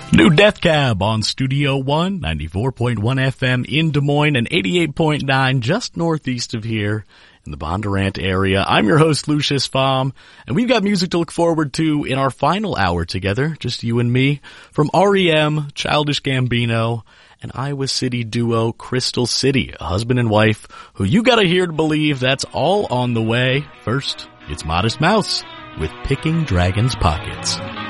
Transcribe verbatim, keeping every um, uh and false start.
New Death Cab on Studio One, ninety-four point one F M in Des Moines and eighty-eight point nine just northeast of here in the Bondurant area. I'm your host, Lucius Pfam, and we've got music to look forward to in our final hour together, just you and me, from R E M, Childish Gambino, and Iowa City duo Crystal City, a husband and wife who you gotta hear to believe that's all on the way. First, it's Modest Mouse with Picking Dragons' Pockets.